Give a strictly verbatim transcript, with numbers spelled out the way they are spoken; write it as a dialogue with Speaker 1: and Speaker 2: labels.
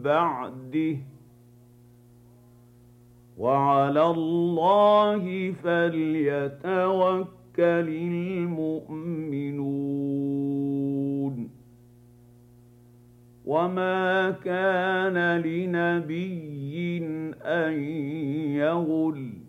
Speaker 1: بعده، وعلى الله فليتوكل المؤمنون. وما كان لنبي أن يغل